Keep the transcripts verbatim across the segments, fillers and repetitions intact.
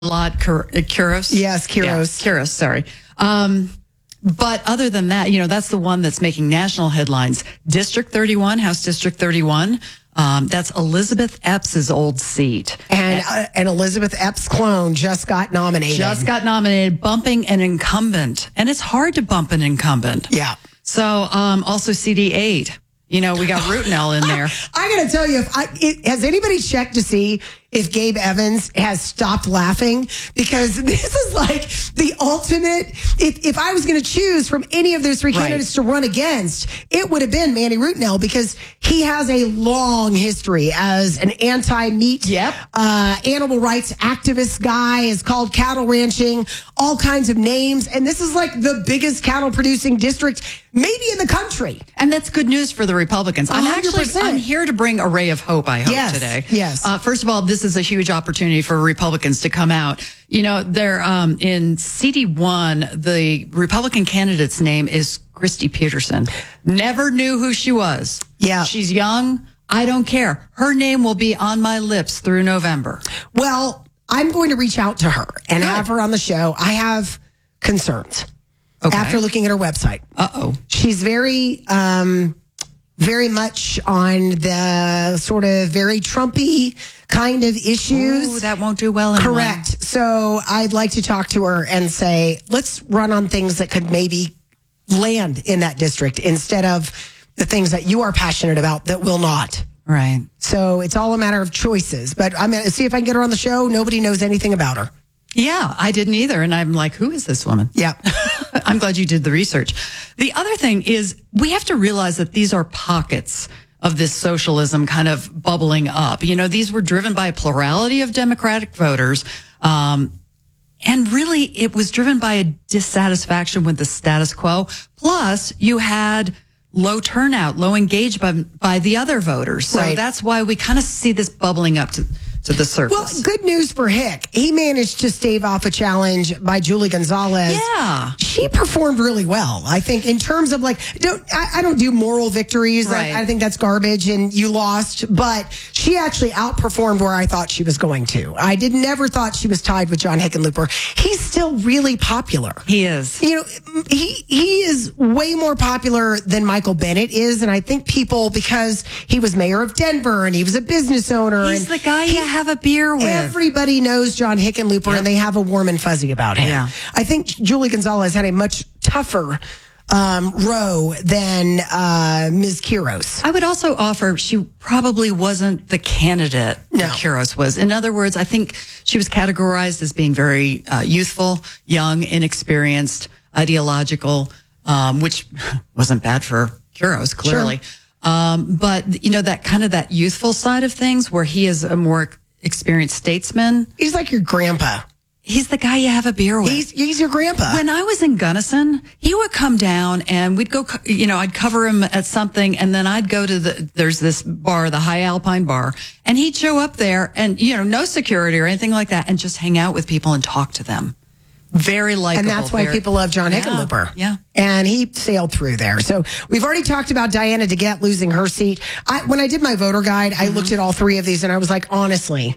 lot, Kuros. Yes, Kuros. Yeah, Kuros, sorry. Um, but other than that, you know, that's the one that's making national headlines. District thirty-one, House District thirty-one. Um, that's Elizabeth Epps' old seat. And, uh, and Elizabeth Epps' clone just got nominated. Just got nominated, bumping an incumbent. And it's hard to bump an incumbent. Yeah. So, um, also C D eight. You know, we got Rootenell in there. I got to tell you, if I, it, has anybody checked to see if Gabe Evans has stopped laughing? Because this is like the ultimate. If, if I was going to choose from any of those three Right. candidates to run against, it would have been Manny Rootenell, because he has a long history as an anti-meat, Yep. uh, animal rights activist guy, is called cattle ranching, all kinds of names. And this is like the biggest cattle producing district maybe in the country. And that's good news for the Republicans. I'm one hundred actually percent. I'm here to bring a ray of hope, I hope, Yes, today. yes. Uh, first of all, this is a huge opportunity for Republicans to come out. You know, they're um, in C D one, the Republican candidate's name is Christy Peterson. Never knew who she was. Yeah. She's young. I don't care. Her name will be on my lips through November. Well, I'm going to reach out to her and Good. have her on the show. I have concerns Okay. after looking at her website. Uh-oh. She's very, um, very much on the sort of very Trumpy kind of issues. Ooh, that won't do well. In Correct. So I'd like to talk to her and say, let's run on things that could maybe land in that district instead of the things that you are passionate about that will not. one. Right. So it's all a matter of choices. But I'm going to see if I can get her on the show. Nobody knows anything about her. Yeah, I didn't either. And I'm like, who is this woman? Yeah. I'm glad you did the research. The other thing is we have to realize that these are pockets of this socialism kind of bubbling up. You know, these were driven by a plurality of Democratic voters. Um, and really, it was driven by a dissatisfaction with the status quo. Plus, you had low turnout, low engagement by, by the other voters. So Right. that's why we kind of see this bubbling up to, to the surface. Well, good news for Hick. He managed to stave off a challenge by Julie Gonzalez. Yeah. She performed really well. I think in terms of like, don't I, I don't do moral victories. Right. I, I think that's garbage and you lost. But she actually outperformed where I thought she was going to. I did never thought she was tied with John Hickenlooper. He's still really popular. He is. You know, he he is way more popular than Michael Bennett is, and I think people, because he was mayor of Denver and he was a business owner, He's and the guy he- you have a beer with. everybody knows John Hickenlooper, Yep. and they have a warm and fuzzy about him. Yeah. I think Julie Gonzalez had a much tougher um, row than uh, Miz Kuros. I would also offer she probably wasn't the candidate No. that Kuros was. In other words, I think she was categorized as being very uh, youthful, young, inexperienced, ideological, um, which wasn't bad for Kuros, clearly. Um, but, you know, that kind of that youthful side of things where he is a more experienced statesman. He's like your grandpa. He's the guy you have a beer with. He's he's your grandpa. When I was in Gunnison, he would come down and we'd go, co- you know, I'd cover him at something and then I'd go to the, there's this bar, the High Alpine Bar, and he'd show up there and, you know, no security or anything like that and just hang out with people and talk to them. Very likable. And that's why very- people love John Yeah, Hickenlooper. Yeah. And he sailed through there. So we've already talked about Diana DeGette losing her seat. I, when I did my voter guide, I looked at all three of these and I was like, honestly,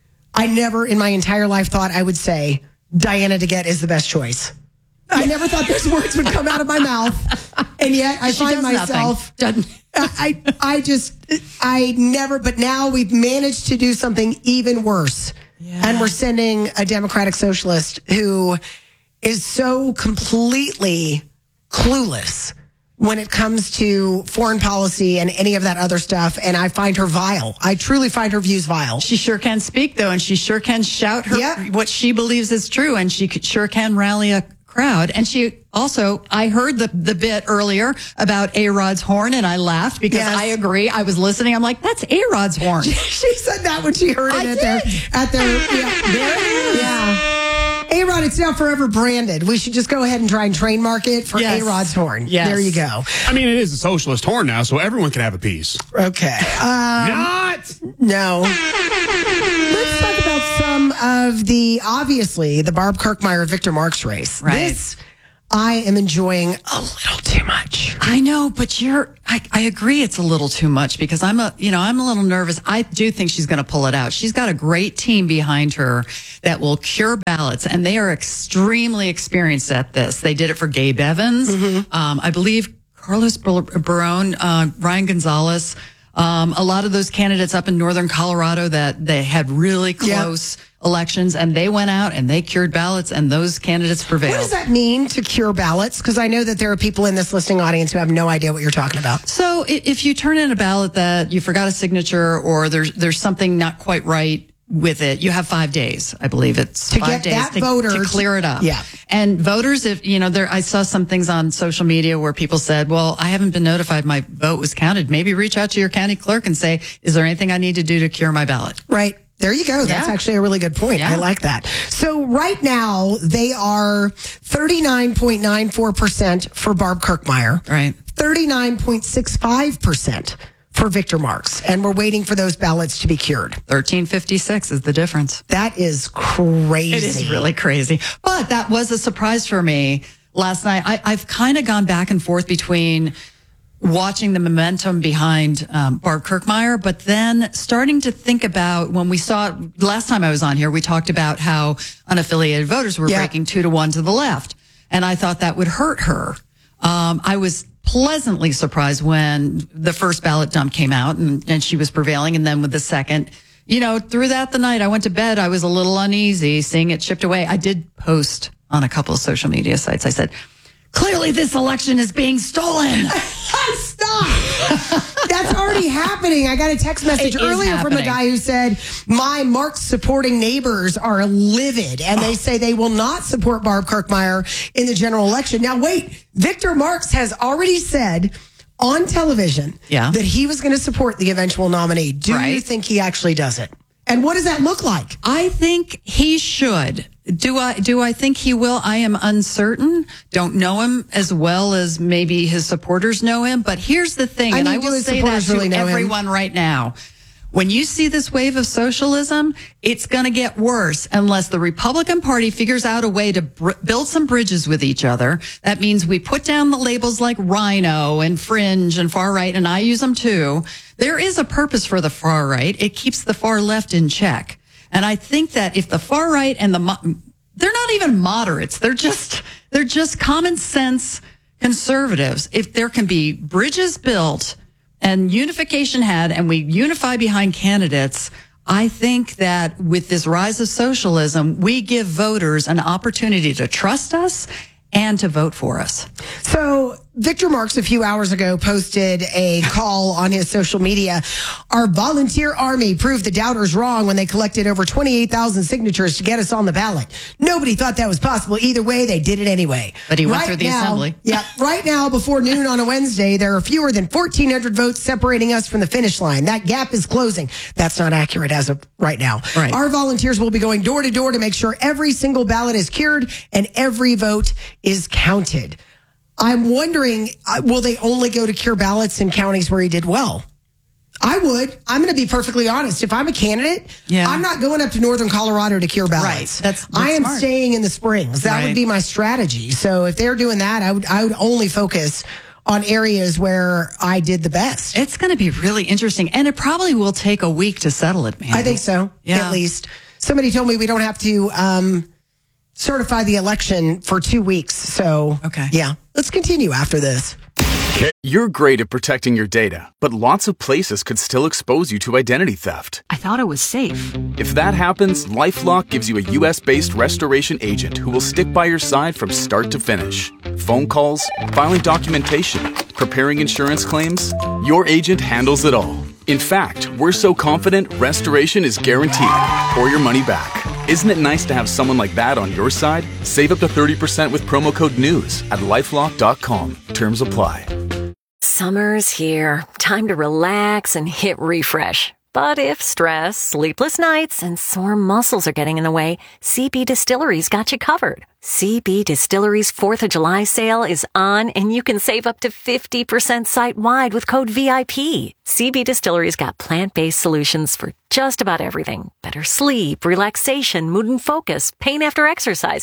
I never in my entire life thought I would say Diana DeGette is the best choice. I never thought those words would come out of my mouth. And yet I She find does myself, nothing. Doesn't- I, I just, I never, but now we've managed to do something even worse. Yeah. And we're sending a Democratic socialist who is so completely clueless when it comes to foreign policy and any of that other stuff. And I find her vile. I truly find her views vile. She sure can speak though, and she sure can shout her Yeah. what she believes is true, and she could, sure can rally a crowd. And she also, I heard the the bit earlier about A-Rod's horn, and I laughed because Yes. I agree. I was listening. I'm like, that's A-Rod's horn. She said that when she heard it I at their, did. at their, yeah, There it is. yeah. A-Rod, it's now forever branded. We should just go ahead and try and trademark it for Yes. A-Rod's horn. Yes. There you go. I mean, it is a socialist horn now, so everyone can have a piece. Okay. Um, Not! No. Let's talk about some of the, obviously, the Barb Kirkmeyer Victor Marks race. Right. This, I am enjoying a little too much. I know, but you're, I, I agree it's a little too much because I'm a, you know, I'm a little nervous. I do think she's going to pull it out. She's got a great team behind her that will cure ballots, and they are extremely experienced at this. They did it for Gabe Evans. Mm-hmm. Um, I believe Carlos Barone, uh, Ryan Gonzalez, um, a lot of those candidates up in northern Colorado that they had really close yep. elections, and they went out and they cured ballots, and those candidates prevailed. What does that mean to cure ballots? Because I know that there are people in this listening audience who have no idea what you're talking about. So if you turn in a ballot that you forgot a signature or there's there's something not quite right with it, you have five days. I believe it's to five get days that to, voter to clear it up. Yeah. And voters, if you know, there, I saw some things on social media where people said, well, I haven't been notified my vote was counted. Maybe reach out to your county clerk and say, is there anything I need to do to cure my ballot? Right. There you go. That's yeah. actually a really good point. Yeah. I like that. So right now they are thirty-nine point nine four percent for Barb Kirkmeyer. Right. thirty-nine point six five percent for Victor Marks. And we're waiting for those ballots to be cured. thirteen fifty-six is the difference. That is crazy. It is really crazy. But that was a surprise for me last night. I, I've kind of gone back and forth between watching the momentum behind um, Barb Kirkmeyer, but then starting to think about when we saw last time I was on here, we talked about how unaffiliated voters were yeah. breaking two to one to the left. And I thought that would hurt her. Um, I was pleasantly surprised when the first ballot dump came out and, and she was prevailing. And then with the second, you know, throughout the night, I went to bed. I was a little uneasy seeing it chipped away. I did post on a couple of social media sites. I said, clearly this election is being stolen. Stop. That's already happening. I got a text message It earlier from a guy who said, my Mark supporting neighbors are livid and they say they will not support Barb Kirkmeyer in the general election. Now, wait, Victor Marks has already said on television yeah. that he was going to support the eventual nominee. Do right. you think he actually does it? And what does that look like? I think he should. Do I, do I think he will? I am uncertain. Don't know him as well as maybe his supporters know him. But here's the thing, I and mean, I will do his say that supporters to really know him? everyone right now. When you see this wave of socialism, it's going to get worse unless the Republican Party figures out a way to br- build some bridges with each other. That means we put down the labels like rhino and fringe and far right, and I use them too. There is a purpose for the far right. It keeps the far left in check. And I think that if the far right and the, mo- they're not even moderates. They're just, they're just common sense conservatives. If there can be bridges built and unification had, and we unify behind candidates, I think that with this rise of socialism, we give voters an opportunity to trust us and to vote for us. So Victor Marks a few hours ago posted a call on his social media. Our volunteer army proved the doubters wrong when they collected over twenty-eight thousand signatures to get us on the ballot. Nobody thought that was possible. Either way, they did it anyway. But he went right through the now, assembly. Yeah. Right now, before noon on a Wednesday, there are fewer than fourteen hundred votes separating us from the finish line. That gap is closing. That's not accurate as of right now. Right. Our volunteers will be going door to door to make sure every single ballot is cured and every vote is counted. I'm wondering, uh, will they only go to cure ballots in counties where he did well? I would. I'm going to be perfectly honest. If I'm a candidate, yeah. I'm not going up to northern Colorado to cure ballots. Right. That's, that's I am smart. staying in the Springs. That right. would be my strategy. So if they're doing that, I would I would only focus on areas where I did the best. It's going to be really interesting, and it probably will take a week to settle it, man. I think so, yeah. at least. Somebody told me we don't have to um, certify the election for two weeks. So, okay. yeah, let's continue after this. You're great at protecting your data, but lots of places could still expose you to identity theft. I thought it was safe. If that happens, LifeLock gives you a U S-based restoration agent who will stick by your side from start to finish. Phone calls, filing documentation, preparing insurance claims, your agent handles it all. In fact, we're so confident restoration is guaranteed or your money back. Isn't it nice to have someone like that on your side? Save up to thirty percent with promo code NEWS at lifelock dot com. Terms apply. Summer's here. Time to relax and hit refresh. But if stress, sleepless nights, and sore muscles are getting in the way, C B Distillery's got you covered. C B Distillery's fourth of July sale is on, and you can save up to fifty percent site-wide with code V I P. C B Distillery's got plant-based solutions for just about everything. Better sleep, relaxation, mood and focus, pain after exercise,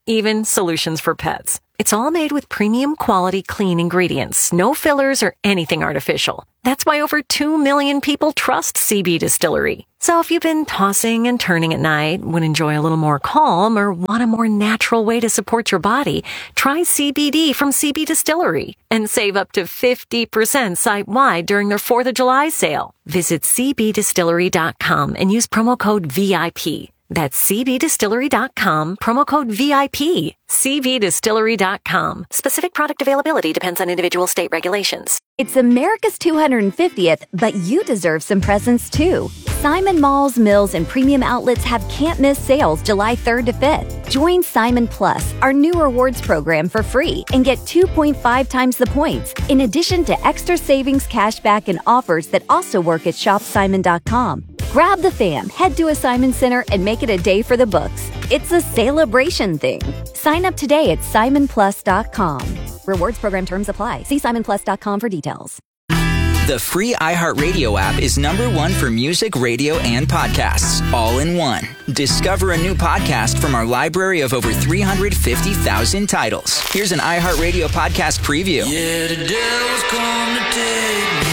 even solutions for pets. It's all made with premium quality clean ingredients, no fillers or anything artificial. That's why over two million people trust C B Distillery. So if you've been tossing and turning at night, would enjoy a little more calm, or want a more natural way to support your body, try C B D from C B Distillery and save up to fifty percent site-wide during their fourth of July sale. Visit c b distillery dot com and use promo code V I P. That's c b distillery dot com, promo code V I P. c b distillery dot com. Specific product availability depends on individual state regulations. It's America's two hundred fiftieth, but you deserve some presents too. Simon Malls, Mills, and premium outlets have can't-miss sales July third to fifth. Join Simon Plus, our new rewards program, for free and get two point five times the points, in addition to extra savings, cashback, and offers that also work at shop simon dot com. Grab the fam, head to a Simon Center, and make it a day for the books. It's a celebration thing. Sign up today at simon plus dot com. Rewards program terms apply. See simon plus dot com for details. The free iHeartRadio app is number one for music, radio, and podcasts, all in one. Discover a new podcast from our library of over three hundred fifty thousand titles. Here's an iHeartRadio podcast preview. Yeah, the devil's come to take me.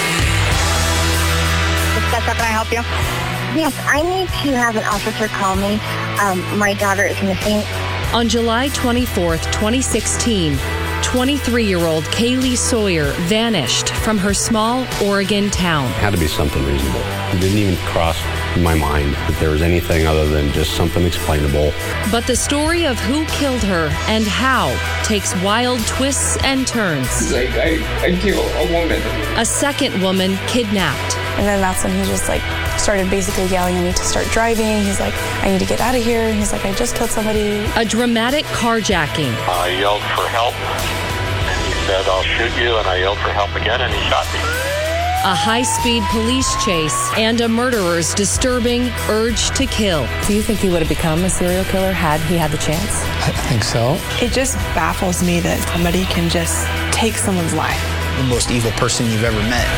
How can I help you? Yes, I need to have an officer call me. Um, my daughter is missing. On July twenty-fourth, twenty sixteen, twenty-three-year-old Kaylee Sawyer vanished from her small Oregon town. It had to be something reasonable. It didn't even cross my mind that there was anything other than just something explainable. But the story of who killed her and how takes wild twists and turns. He's like, I, I killed a woman. A second woman kidnapped. And then that's when he just like started basically yelling at me to start driving. He's like, I need to get out of here. And he's like, I just killed somebody. A dramatic carjacking. I yelled for help. And he said, I'll shoot you. And I yelled for help again, and he shot me. A high-speed police chase and a murderer's disturbing urge to kill. Do you think he would have become a serial killer had he had the chance? I think so. It just baffles me that somebody can just take someone's life. The most evil person you've ever met.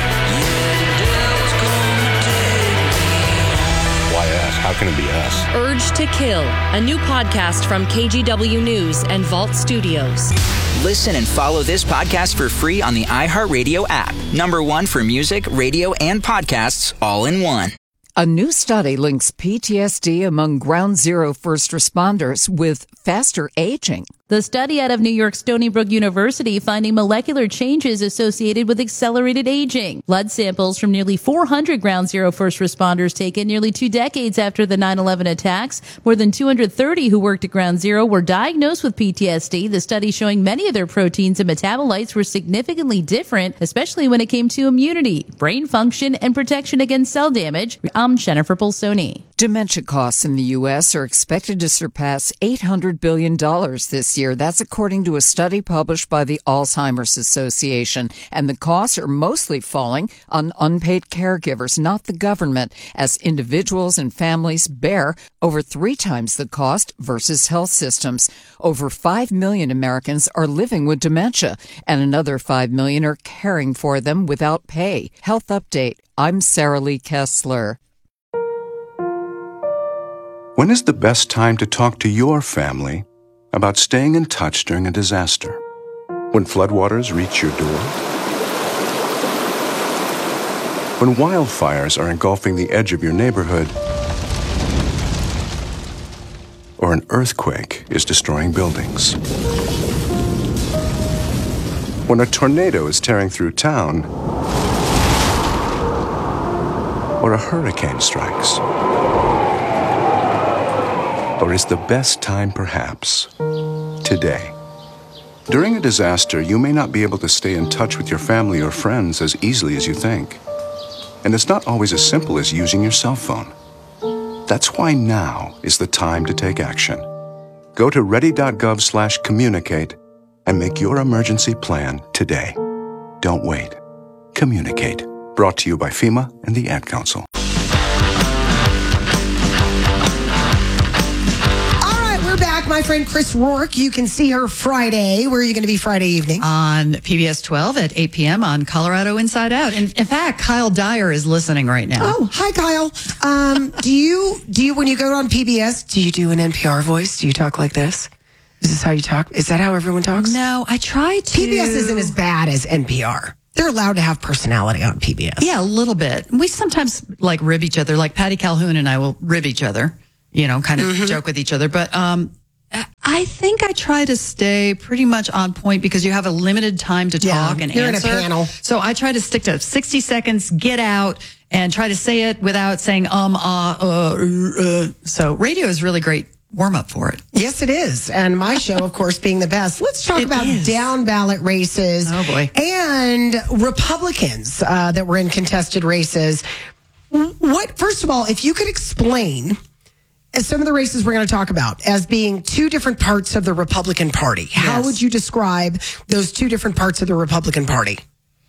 Why us? How can it be us? Urge to Kill, a new podcast from K G W News and Vault Studios. Listen and follow this podcast for free on the iHeartRadio app. Number one for music, radio, and podcasts, all in one. A new study links P T S D among Ground Zero first responders with faster aging. The study out of New York's Stony Brook University finding molecular changes associated with accelerated aging. Blood samples from nearly four hundred Ground Zero first responders taken nearly two decades after the nine eleven attacks. More than two hundred thirty who worked at Ground Zero were diagnosed with P T S D, the study showing many of their proteins and metabolites were significantly different, especially when it came to immunity, brain function, and protection against cell damage. I'm Jennifer Bolsoni. Dementia costs in the U S are expected to surpass eight hundred billion dollars this year. That's according to a study published by the Alzheimer's Association. And the costs are mostly falling on unpaid caregivers, not the government, as individuals and families bear over three times the cost versus health systems. Over five million Americans are living with dementia, and another five million are caring for them without pay. Health Update. I'm Sarah Lee Kessler. When is the best time to talk to your family about staying in touch during a disaster? When floodwaters reach your door? When wildfires are engulfing the edge of your neighborhood? Or an earthquake is destroying buildings? When a tornado is tearing through town? Or a hurricane strikes? Or is the best time perhaps today? During a disaster, you may not be able to stay in touch with your family or friends as easily as you think. And it's not always as simple as using your cell phone. That's why now is the time to take action. Go to ready.gov slash communicate and make your emergency plan today. Don't wait. Communicate. Brought to you by FEMA and the Ad Council. My friend Chris Rourke, you can see her Friday. Where are you going to be Friday evening? On P B S twelve at eight p.m. on Colorado Inside Out. And in fact, Kyle Dyer is listening right now. Oh, hi, Kyle. Um, do you, do you, when you go on P B S, do you do an N P R voice? Do you talk like this? Is this how you talk? Is that how everyone talks? No, I try to. P B S isn't as bad as N P R. They're allowed to have personality on P B S. Yeah, a little bit. We sometimes like rib each other, like Patty Calhoun and I will rib each other, you know, kind of mm-hmm. joke with each other. But um, I think I try to stay pretty much on point because you have a limited time to talk yeah, and you're answer. In a panel. So I try to stick to sixty seconds, get out, and try to say it without saying um, ah, uh, uh, uh. So radio is really great warm up for it. Yes, it is. And my show, of course, being the best. Let's talk it about is. down ballot races. Oh, boy. And Republicans uh, that were in contested races. What, first of all, if you could explain some of the races we're going to talk about as being two different parts of the Republican Party, yes. How would you describe those two different parts of the Republican Party?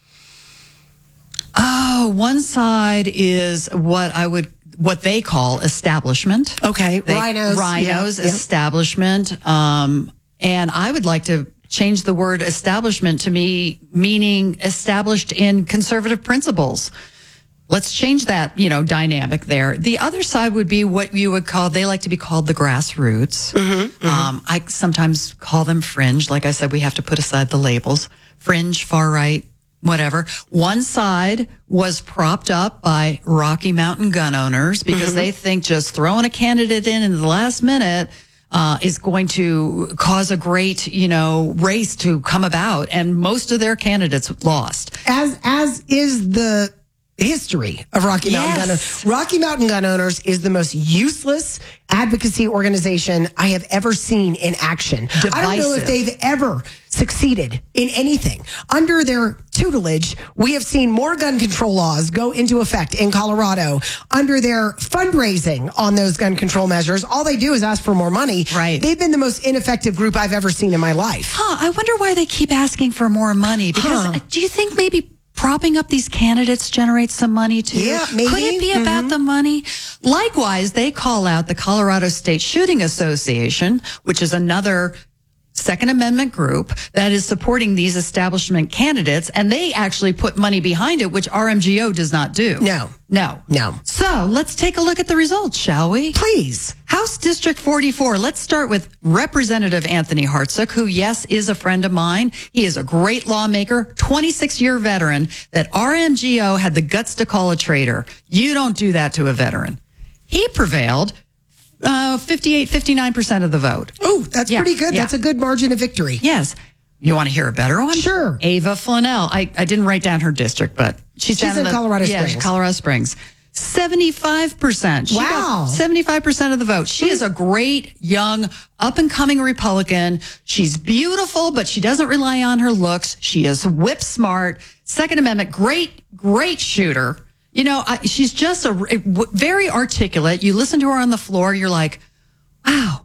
Oh, one side is what I would what they call establishment. Okay, they, rhinos. Rhinos, yeah, yeah. establishment. Um, and I would like to change the word establishment to me meaning established in conservative principles. Let's change that, you know, dynamic there. The other side would be what you would call, they like to be called the grassroots. Mm-hmm, mm-hmm. Um, I sometimes call them fringe. Like I said, we have to put aside the labels. Fringe, far right, whatever. One side was propped up by Rocky Mountain gun owners because mm-hmm. they think just throwing a candidate in in the last minute uh, is going to cause a great, you know, race to come about. And most of their candidates lost. As, as is the history of Rocky Mountain yes. Gun Owners. Rocky Mountain Gun Owners is the most useless advocacy organization I have ever seen in action. Divisive. I don't know if they've ever succeeded in anything. Under their tutelage, we have seen more gun control laws go into effect in Colorado. Under their fundraising on those gun control measures, all they do is ask for more money. Right. They've been the most ineffective group I've ever seen in my life. Huh, I wonder why they keep asking for more money. Because huh. do you think maybe propping up these candidates generates some money too? Yeah, maybe. Could it be mm-hmm. about the money? Likewise, they call out the Colorado State Shooting Association, which is another Second Amendment group that is supporting these establishment candidates, and they actually put money behind it, which R M G O does not do. No. No. No. So let's take a look at the results, shall we? Please. House District forty-four. Let's start with Representative Anthony Hartsook, who, yes, is a friend of mine. He is a great lawmaker, twenty-six year veteran that R M G O had the guts to call a traitor. You don't do that to a veteran. He prevailed. Uh, fifty-eight, fifty-nine percent of the vote. Oh, that's yeah, pretty good. yeah. That's a good margin of victory. Yes. You want to hear a better one? Sure. Ava Flanell. I, I didn't write down her district, but she's, she's down in the, Colorado yeah, Springs. Colorado Springs. seventy-five percent. She wow. seventy-five percent of the vote. She is a great, young, up-and-coming Republican. She's beautiful, but she doesn't rely on her looks. She is whip smart. Second Amendment, great, great shooter. You know, I, she's just a, a very articulate. You listen to her on the floor, you're like, wow.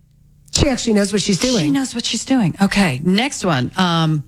She actually knows what she's doing. She knows what she's doing. Okay, next one. Um,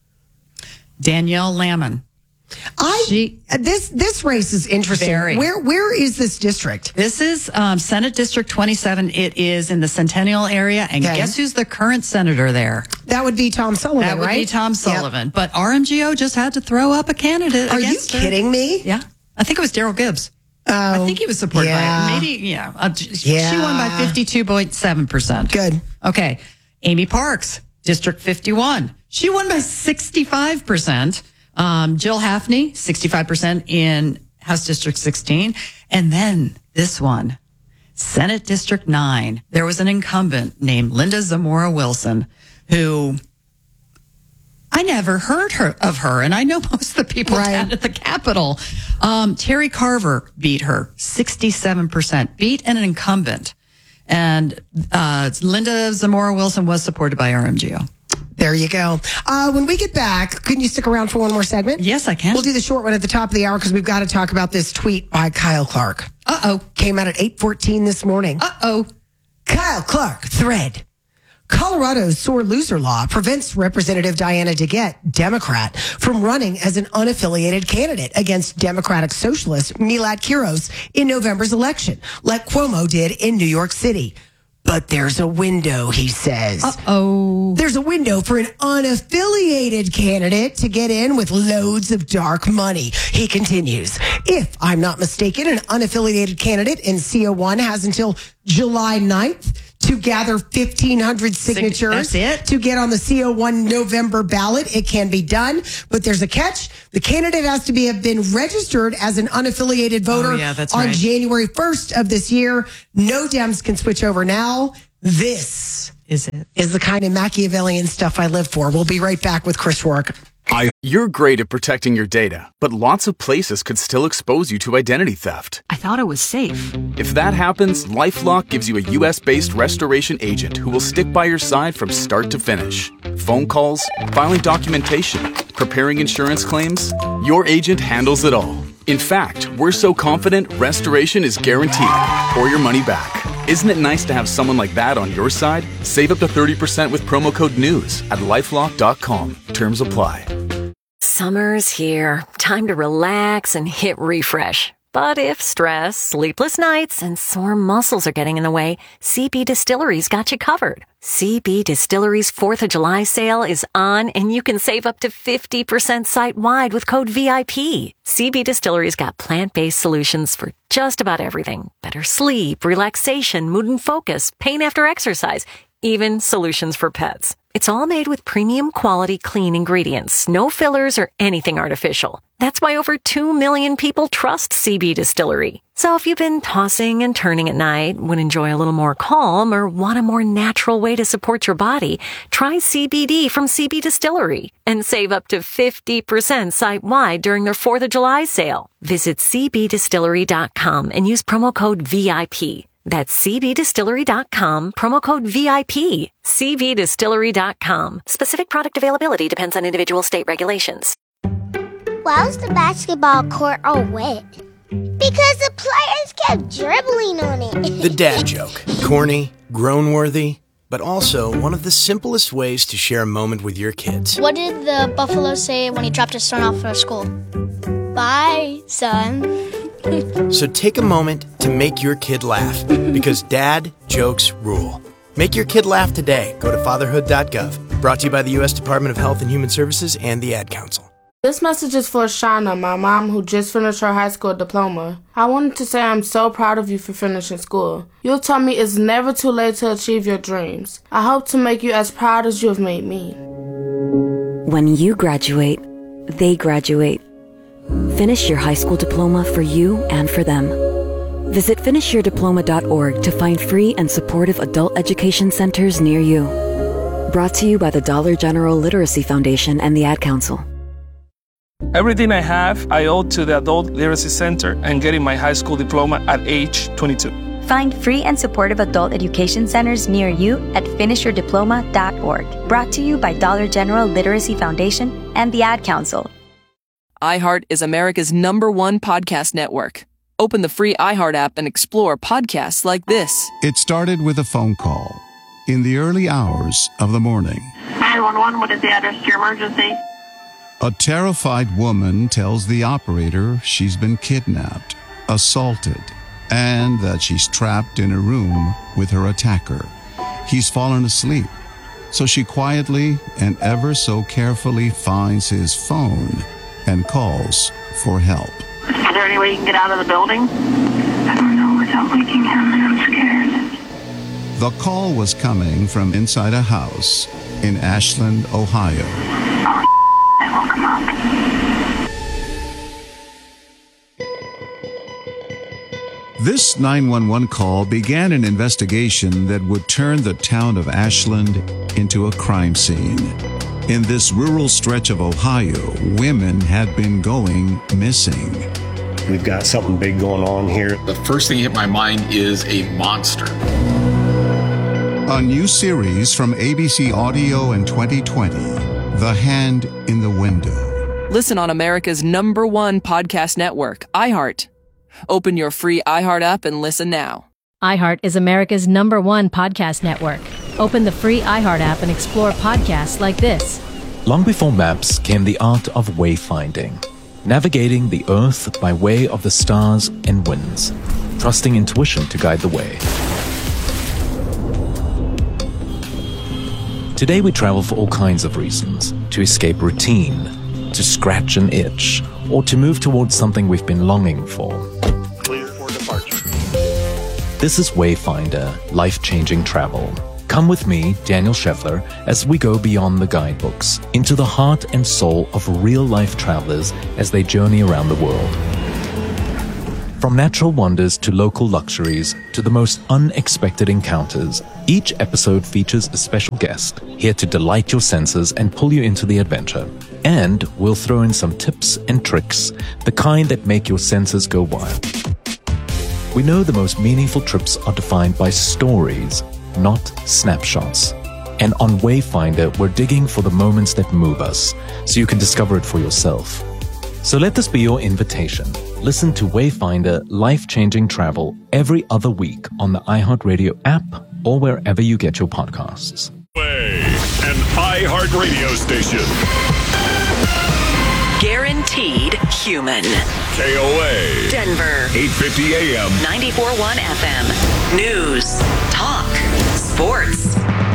Danielle Lamon. I she, this this race is interesting. Very. Where where is this district? This is um, Senate District twenty-seven. It is in the Centennial area, and okay. guess who's the current senator there? That would be Tom Sullivan. That would right? be Tom Sullivan. Yep. But R M G O just had to throw up a candidate. Are you against kidding her. me? Yeah, I think it was Daryl Gibbs. Oh, I think he was supported yeah. by it. Maybe, yeah. Uh, yeah. She won by fifty-two point seven percent. Good. Okay. Amy Parks, District fifty-one. She won by sixty-five percent. Um, Jill Hafney, sixty-five percent in House District sixteen. And then this one, Senate District nine. There was an incumbent named Linda Zamora Wilson who I never heard her of her, and I know most of the people right. down at the Capitol. Um, Terry Carver beat her, sixty-seven percent, beat an incumbent. And uh, Linda Zamora Wilson was supported by R M G O. There you go. Uh, when we get back, can you stick around for one more segment? Yes, I can. We'll do the short one at the top of the hour because we've got to talk about this tweet by Kyle Clark. Uh-oh. Came out at eight fourteen this morning. Uh-oh. Kyle Clark, thread. Colorado's sore loser law prevents Representative Diana DeGette, Democrat, from running as an unaffiliated candidate against Democratic Socialist Milad Quiros in November's election, like Cuomo did in New York City. But there's a window, he says. Uh-oh. There's a window for an unaffiliated candidate to get in with loads of dark money. He continues, if I'm not mistaken, an unaffiliated candidate in C O one has until July ninth to to gather fifteen hundred signatures That's it? to get on the C O one November ballot. It can be done, but there's a catch. The candidate has to be have been registered as an unaffiliated voter Oh, yeah, that's on right. January first of this year. No Dems can switch over now. This is it is the kind of Machiavellian stuff I live for. We'll be right back with Chris Rourke. You're great at protecting your data, but lots of places could still expose you to identity theft. I thought it was safe. If that happens, LifeLock gives you a U S-based restoration agent who will stick by your side from start to finish. Phone calls, filing documentation, preparing insurance claims, your agent handles it all. In fact, we're so confident restoration is guaranteed or your money back. Isn't it nice to have someone like that on your side? Save up to thirty percent with promo code NEWS at lifelock dot com. Terms apply. Summer's here. Time to relax and hit refresh. But if stress, sleepless nights, and sore muscles are getting in the way, C B Distillery's got you covered. C B Distillery's fourth of July sale is on, and you can save up to fifty percent site-wide with code V I P. C B Distillery's got plant-based solutions for just about everything. Better sleep, relaxation, mood and focus, pain after exercise, even solutions for pets. It's all made with premium quality clean ingredients, no fillers or anything artificial. That's why over two million people trust C B Distillery. So if you've been tossing and turning at night, would enjoy a little more calm, or want a more natural way to support your body, try C B D from C B Distillery and save up to fifty percent site-wide during their fourth of July sale. Visit c b distillery dot com and use promo code V I P. That's c b distillery dot com, promo code V I P. c b distillery dot com. Specific product availability depends on individual state regulations. Why was the basketball court all wet? Because the players kept dribbling on it. The dad joke. Corny, groan-worthy, but also one of the simplest ways to share a moment with your kids. What did the buffalo say when he dropped his son off for school? Bye, son. So take a moment to make your kid laugh, because dad jokes rule. Make your kid laugh today. Go to fatherhood dot gov. Brought to you by the U S Department of Health and Human Services and the Ad Council. This message is for Shauna, my mom, who just finished her high school diploma. I wanted to say I'm so proud of you for finishing school. You told me it's never too late to achieve your dreams. I hope to make you as proud as you have made me. When you graduate, they graduate. Finish your high school diploma for you and for them. Visit finish your diploma dot org to find free and supportive adult education centers near you. Brought to you by the Dollar General Literacy Foundation and the Ad Council. Everything I have, I owe to the Adult Literacy Center and getting my high school diploma at age twenty-two. Find free and supportive adult education centers near you at finish your diploma dot org. Brought to you by Dollar General Literacy Foundation and the Ad Council. iHeart is America's number one podcast network. Open the free iHeart app and explore podcasts like this. It started with a phone call in the early hours of the morning. nine one one, what is the address to your emergency? A terrified woman tells the operator she's been kidnapped, assaulted, and that she's trapped in a room with her attacker. He's fallen asleep, so she quietly and ever so carefully finds his phone and calls for help. Is there any way you can get out of the building? I don't know without waking him. I'm scared. The call was coming from inside a house in Ashland, Ohio. Oh, I woke him up. This nine one one call began an investigation that would turn the town of Ashland into a crime scene. In this rural stretch of Ohio, women had been going missing. We've got something big going on here. The first thing that hit my mind is a monster. A new series from A B C Audio in twenty twenty, The Hand in the Window. Listen on America's number one podcast network, iHeart. Open your free iHeart app and listen now. iHeart is America's number one podcast network. Open the free iHeart app and explore podcasts like this. Long before maps came the art of wayfinding, navigating the earth by way of the stars and winds, trusting intuition to guide the way. Today we travel for all kinds of reasons: to escape routine, to scratch an itch, or to move towards something we've been longing for. Clear for departure. This is Wayfinder, life-changing travel. Come with me, Daniel Scheffler, as we go beyond the guidebooks, into the heart and soul of real-life travelers as they journey around the world. From natural wonders to local luxuries to the most unexpected encounters, each episode features a special guest here to delight your senses and pull you into the adventure. And we'll throw in some tips and tricks, the kind that make your senses go wild. We know the most meaningful trips are defined by stories, not snapshots. And on Wayfinder, we're digging for the moments that move us, so you can discover it for yourself. So let this be your invitation. Listen to Wayfinder Life-Changing Travel every other week on the iHeartRadio app or wherever you get your podcasts. Way, an iHeartRadio station. Guaranteed human. K O A. Denver. eight fifty A M. ninety-four point one F M. News. Talk. Sports.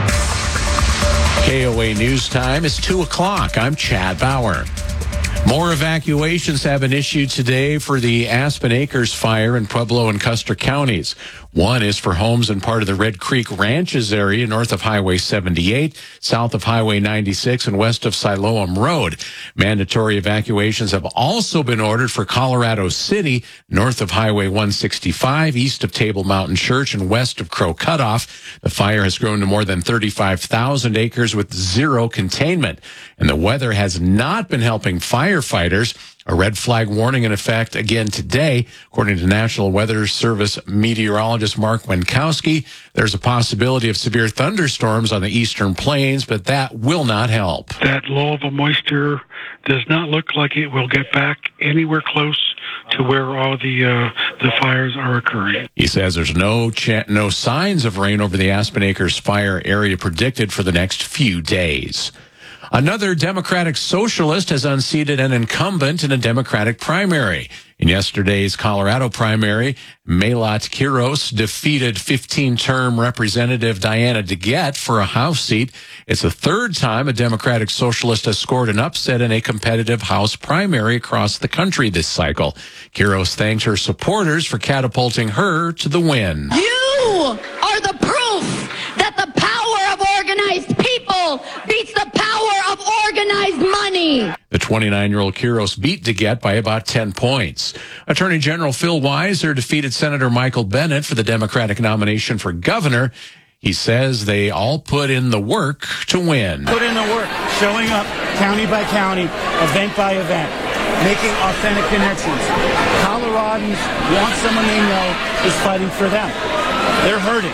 K O A News Time is two o'clock. I'm Chad Bauer. More evacuations have been issued today for the Aspen Acres fire in Pueblo and Custer counties. One is for homes in part of the Red Creek Ranches area north of Highway seventy-eight, south of Highway ninety-six, and west of Siloam Road. Mandatory evacuations have also been ordered for Colorado City, north of Highway one sixty-five, east of Table Mountain Church, and west of Crow Cutoff. The fire has grown to more than thirty-five thousand acres with zero containment. And the weather has not been helping firefighters. A red flag warning in effect again today. According to National Weather Service meteorologist Mark Winkowski, there's a possibility of severe thunderstorms on the eastern plains, but that will not help. That low of a moisture does not look like it will get back anywhere close to where all the uh, the fires are occurring. He says there's no cha- no signs of rain over the Aspen Acres fire area predicted for the next few days. Another Democratic socialist has unseated an incumbent in a Democratic primary. In yesterday's Colorado primary, Melat Quiros defeated fifteen-term Representative Diana DeGette for a House seat. It's the third time a Democratic socialist has scored an upset in a competitive House primary across the country this cycle. Quiros thanked her supporters for catapulting her to the win. You are the proof that the power of organized people beats the power of organized money. The twenty-nine-year-old Quiros beat DeGette by about ten points. Attorney General Phil Weiser defeated Senator Michael Bennet for the Democratic nomination for governor. He says they all put in the work to win. Put in the work, showing up county by county, event by event, making authentic connections. Coloradans want someone they know is fighting for them. They're hurting.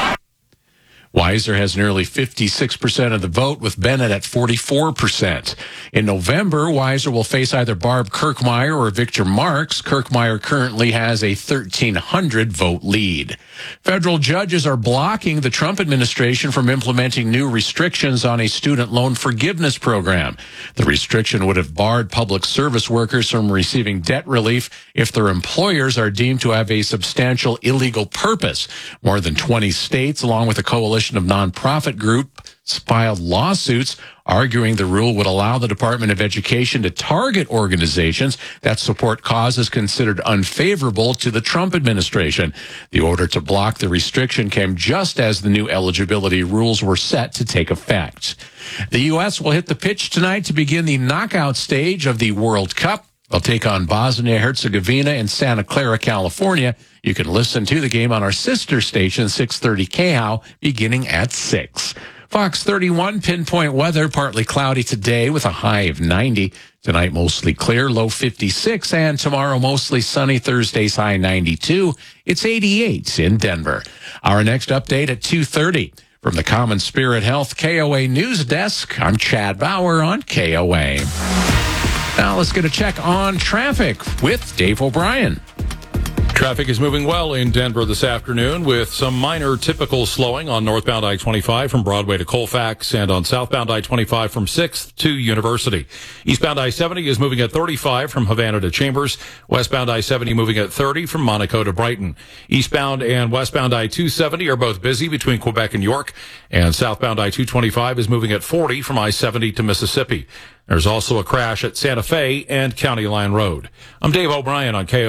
Weiser has nearly fifty-six percent of the vote, with Bennett at forty-four percent. In November, Weiser will face either Barb Kirkmeyer or Victor Marks. Kirkmeyer currently has a thirteen hundred vote lead. Federal judges are blocking the Trump administration from implementing new restrictions on a student loan forgiveness program. The restriction would have barred public service workers from receiving debt relief if their employers are deemed to have a substantial illegal purpose. More than twenty states, along with a coalition of nonprofit groups, filed lawsuits arguing the rule would allow the Department of Education to target organizations that support causes considered unfavorable to the Trump administration. The order to block the restriction came just as the new eligibility rules were set to take effect. The U S will hit the pitch tonight to begin the knockout stage of the World Cup. They'll take on Bosnia-Herzegovina in Santa Clara, California. You can listen to the game on our sister station, six thirty K H O W, beginning at six. Fox thirty-one pinpoint weather, partly cloudy today with a high of ninety. Tonight, mostly clear, low fifty-six. And tomorrow, mostly sunny, Thursday's high ninety-two. It's eighty-eight in Denver. Our next update at two thirty. From the Common Spirit Health K O A News Desk, I'm Chad Bauer on K O A. Now let's get a check on traffic with Dave O'Brien. Traffic is moving well in Denver this afternoon with some minor typical slowing on northbound I twenty-five from Broadway to Colfax and on southbound I twenty-five from sixth to University. Eastbound I seventy is moving at thirty-five from Havana to Chambers. Westbound I seventy moving at thirty from Monaco to Brighton. Eastbound and westbound I two seventy are both busy between Quebec and York. And southbound I two twenty-five is moving at forty from I seventy to Mississippi. There's also a crash at Santa Fe and County Line Road. I'm Dave O'Brien on K O A.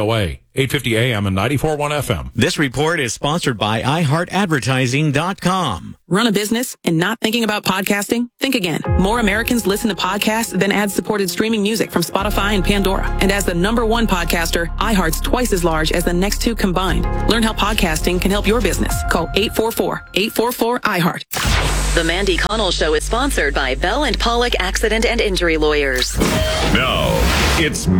eight fifty A M and ninety-four point one F M. This report is sponsored by i heart advertising dot com. Run a business and not thinking about podcasting? Think again. More Americans listen to podcasts than ad-supported streaming music from Spotify and Pandora. And as the number one podcaster, iHeart's twice as large as the next two combined. Learn how podcasting can help your business. Call eight four four, eight four four, I heart. The Mandy Connell Show is sponsored by Bell and Pollock Accident and Injury Lawyers. Now, it's